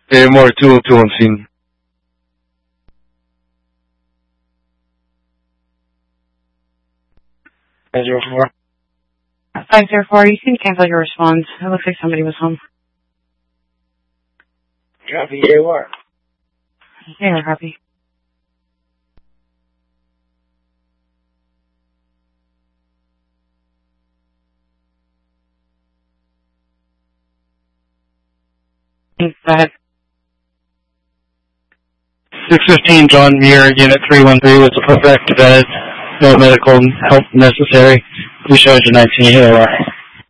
More 202 on scene. Zero 04. 504, you can cancel your response. It looks like somebody was home. Copy, AOR. They are happy. Go ahead. 615 John Muir, Unit 313 was put back to bed. No medical help necessary. We showed you 19 AOR.